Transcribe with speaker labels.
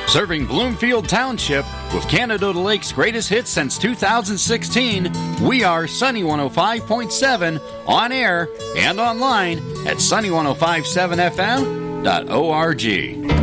Speaker 1: Serving Bloomfield Township with Canada Lake's greatest hits since 2016, we are Sunny 105.7 on air and online at sunny1057fm.org.